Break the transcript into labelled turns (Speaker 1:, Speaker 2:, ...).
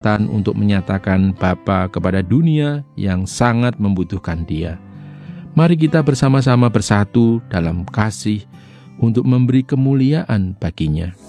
Speaker 1: kesempatan untuk menyatakan Bapa kepada dunia yang sangat membutuhkan Dia. Mari kita bersama-sama bersatu dalam kasih untuk memberi kemuliaan baginya.